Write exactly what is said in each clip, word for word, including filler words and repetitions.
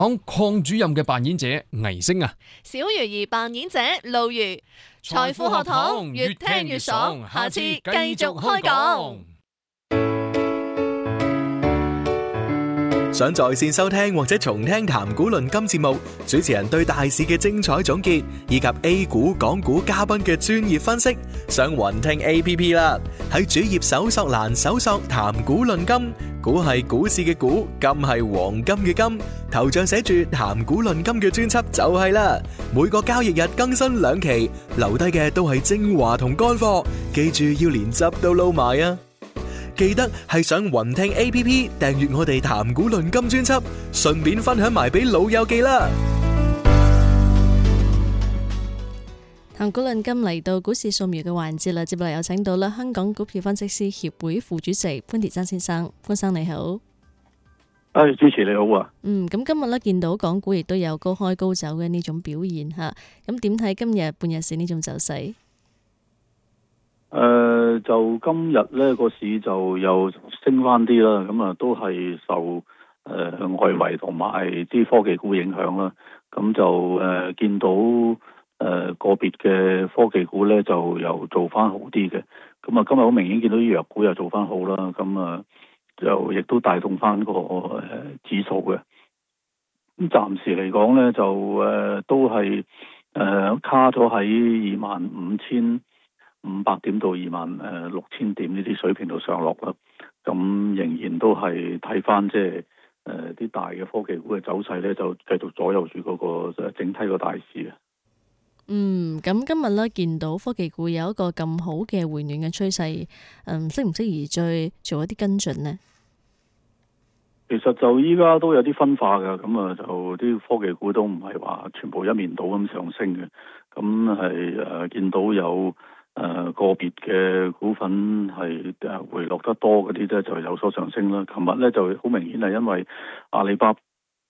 講鄺主任嘅扮演者倪星啊， 小魚兒扮演者路如，財富學堂越聽越爽，下次繼續開講。 想在線收聽或者重聽談股論金節目，主持人對大市嘅精彩總結，以及 A 股、港股嘉賓嘅專業分析，上雲聽 A P P 啦。喺主頁搜索欄搜索談股論金，股係股市嘅股，金係黃金嘅金，頭像寫住談股論金嘅專輯就係啦。每個交易日更新兩期，留低嘅都係精華同乾貨，記住要連汁都撈埋啊！記得係上雲聽 A P P 訂閱我哋談股論金專輯，順便分享埋俾老友記啦。 談股論金嚟到股市掃描嘅環節啦，接落嚟有請到啦香港股票分析師協會副主席潘鐵珊先生，潘生你好。 誒，主持你好啊。 嗯，咁今日咧見到港股亦都有高開高走嘅呢種表現吓，咁點睇今日半日市呢種走勢？ 誒、呃，就今日呢個市就又升翻啲啦，咁啊都係受誒、呃、外圍同埋啲科技股影響啦。咁就誒、呃、見到誒、呃、個別嘅科技股咧就又做翻好啲嘅。咁啊今日好明顯見到啲藥股又做翻好啦。咁啊就亦都帶動翻個誒、呃、指數嘅。咁暫時嚟講咧就誒、呃、都係誒、呃、卡咗喺二萬五千五百點到二萬誒六千點呢啲水平度上落啦，咁仍然都係睇翻即係誒啲大嘅科技股嘅走勢咧，就繼續左右住嗰個整體個大市嘅。 嗯，咁今日咧見到科技股有一個咁好嘅回暖嘅趨勢，嗯，適唔適宜再做一啲跟進呢？ 其實就依家都有啲分化㗎，咁啊就啲科技股都唔係話全部一面倒咁上升嘅，咁係誒見到有。誒、呃，個別嘅股份係誒回落得多嗰啲咧，就有所上升啦。琴日咧就好明顯係因為阿里巴巴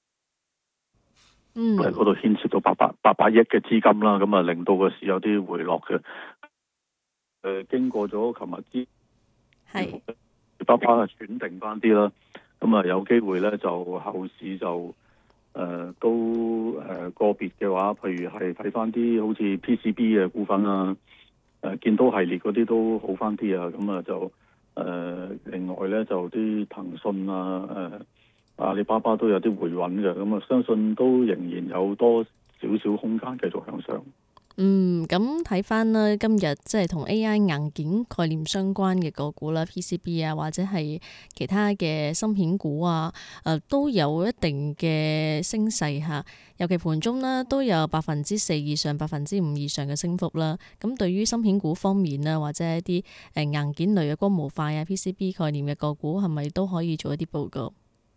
嗯喺嗰度牽涉到八百八百億嘅資金啦，咁啊令到個市有啲回落嘅。誒、呃，經過咗琴日之係阿里巴巴係轉定翻啲啦，咁啊有機會咧就後市就誒、呃、都誒、呃、個別嘅話，譬如係睇翻啲好似 P C B 嘅股份啊。誒、呃、見到系列嗰啲都好翻啲啊，咁啊就誒、呃、另外咧就啲騰訊啊、誒、呃、阿里巴巴都有啲回穩嘅，咁啊相信都仍然有多少少空間繼續向上。 嗯，咁睇翻啦，今日即係同 A I 硬件概念相關嘅個股啦 ，P C B 啊，或者係其他嘅芯片股啊，誒、呃、都有一定嘅升勢嚇。尤其盤中呢，都有百分之四以上、百分之五以上嘅升幅啦。咁對於芯片股方面啊，或者一啲誒硬件類嘅光模塊啊、P C B 概念嘅個股，係咪都可以做一啲報告？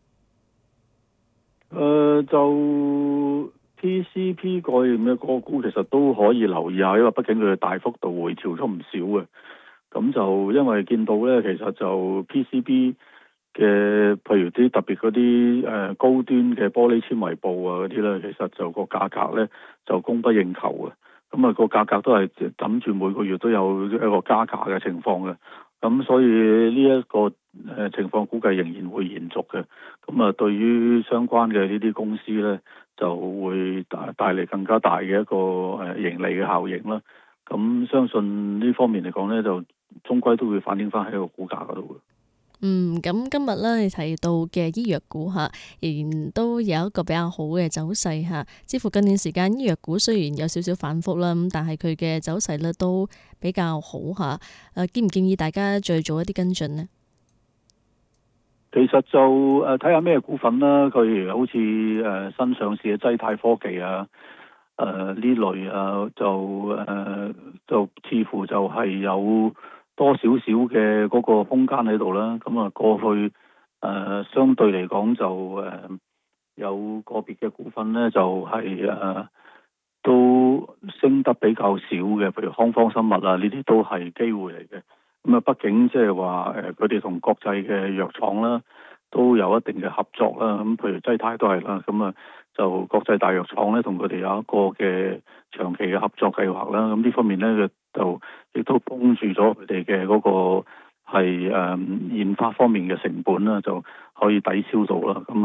誒、呃、就 P C B 概念嘅個股其實都可以留意下，因為畢竟佢大幅度回調咗唔少嘅。咁就因為見到咧，其實就 P C B 嘅，譬如啲特別嗰啲誒高端嘅玻璃纖維布啊嗰啲咧，其實就個價格咧就供不應求嘅。咁啊個價格都係等住每個月都有一個加價嘅情況嘅。咁所以呢一個誒情況估計仍然會延續嘅。咁啊對於相關嘅呢啲公司咧，就會帶帶嚟更加大嘅一個誒盈利嘅效應啦。咁相信呢方面嚟講咧，就終歸都會反映翻喺個股價嗰度嘅。 嗯，咁今日咧你提到嘅醫藥股吓，仍然都有一個比較好嘅走勢吓。似乎近段時間醫藥股雖然有少少反覆啦，咁但係佢嘅走勢咧都比較好吓。誒，建唔建議大家再做一啲跟進呢？ 其實就誒睇下咩股份啦，佢好似誒新上市嘅劑泰科技啊，誒呢類啊，就誒、呃、就似乎就係有多少少嘅嗰個空間喺度啦。咁啊過去誒、呃、相對嚟講就誒、呃、有個別嘅股份咧就係、是、誒、呃、都升得比較少嘅，譬如康方生物啊呢啲都係機會嚟嘅。咁啊，畢竟即係話誒，佢哋同國際嘅藥廠啦，都有一定嘅合作啦。咁譬如劑泰都係啦，咁啊就國際大藥廠咧，同佢哋有一個嘅長期嘅合作計劃啦。咁呢方面咧，就亦都幫助咗佢哋嘅嗰個係誒研發方面嘅成本啦，就可以抵消到啦。咁啊，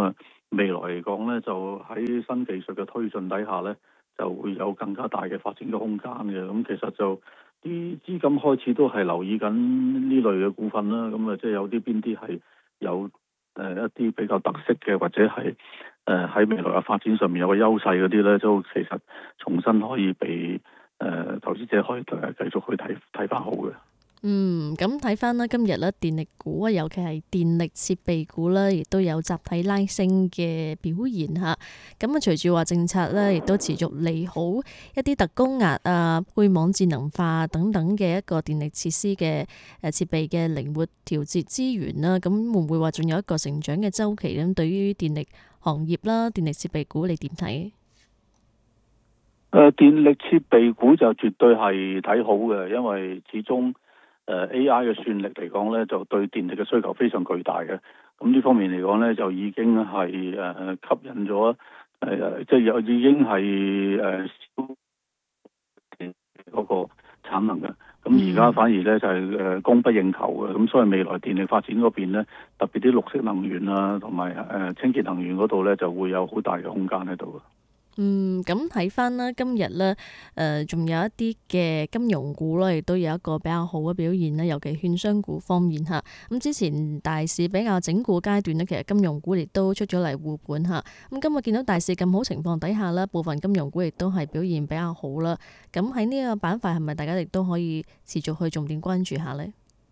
未來嚟講咧，就喺新技術嘅推進底下咧，就會有更加大嘅發展嘅空間嘅。咁其實就啲資金開始都係留意緊呢類嘅股份啦。咁啊，即係有啲邊啲係有誒一啲比較特色嘅，或者係誒喺未來嘅發展上面有個優勢嗰啲咧，都其實重新可以被誒、呃、投資者可以繼續去睇睇翻好嘅。 嗯，咁睇翻啦，今日咧電力股啊，尤其係電力設備股啦，亦都有集體拉升嘅表現嚇。咁啊，隨住話政策咧，亦都持續利好一啲特高壓啊、配網智能化等等嘅一個電力設施嘅誒設備嘅靈活調節資源啦。咁會唔會話仲有一個成長嘅周期咧？對於電力行業啦、電力設備股，你點睇？ 誒，電力設備股就絕對係睇好嘅，因為始終誒 A I 嘅算力嚟講咧，就對電力嘅需求非常巨大嘅。咁呢方面嚟講咧，就已經係誒吸引咗誒，即係有已經係誒燒電嗰個產能嘅。咁而家反而咧就係誒供不應求嘅。咁所以未來電力發展嗰邊咧，特別啲綠色能源啊，同埋誒清潔能源嗰度咧，就會有好大嘅空間喺度。 嗯，咁睇翻啦，今日咧，誒、呃，仲有一啲嘅金融股啦，亦都有一個比較好嘅表現啦，尤其券商股方面嚇。咁之前大市比較整固階段咧，其實金融股亦都出咗嚟護盤嚇。咁今日見到大市咁好情況底下啦，部分金融股亦都係表現比較好啦。咁喺呢個板塊係咪大家亦都可以持續去重點關注下呢？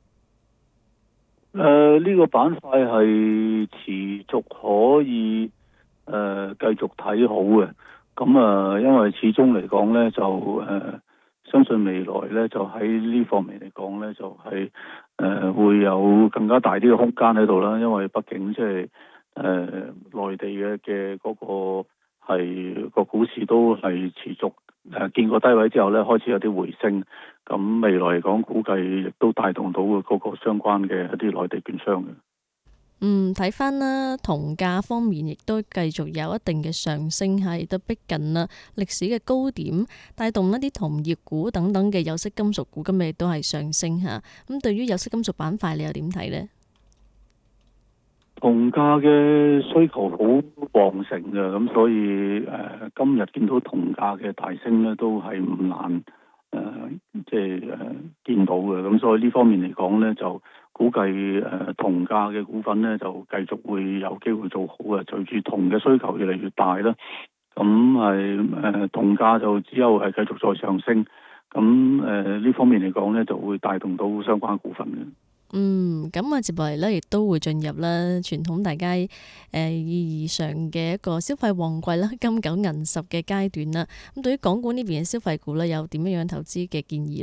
誒、呃，呢、這個板塊係持續可以誒、呃、繼續睇好嘅。咁啊，因為始終嚟講咧，就誒、呃、相信未來咧，就喺呢方面嚟講咧，就係、是、誒、呃、會有更加大啲嘅空間喺度啦。因為畢竟即係誒內地嘅嘅嗰個係個股市都係持續誒、呃、見過低位之後咧，開始有啲回升。咁未來嚟講，估計亦都帶動到嗰個相關嘅一啲內地券商嘅。 嗯，睇翻啦，銅價方面亦都繼續有一定嘅上升，係亦都逼近啦歷史嘅高點，帶動一啲銅業股等等嘅有色金屬股今日亦都係上升嚇。咁對於有色金屬板塊，你又點睇呢？ 銅價嘅需求好旺盛嘅，咁所以誒、呃、今日見到銅價嘅大升咧，都係唔難誒即係誒見到嘅。咁所以呢方面嚟講咧，就估計誒銅價嘅股份咧，就繼續會有機會做好嘅。隨住銅嘅需求越嚟越大啦，咁係誒銅價就之後係繼續再上升。咁誒呢方面嚟講咧，就會帶動到相關股份嘅。 嗯，咁啊接落嚟咧，亦都會進入啦傳統大家誒、呃、意義上嘅一個消費旺季啦，金九銀十嘅階段啦。咁對於港股呢邊嘅消費股咧，有點樣樣投資嘅建議？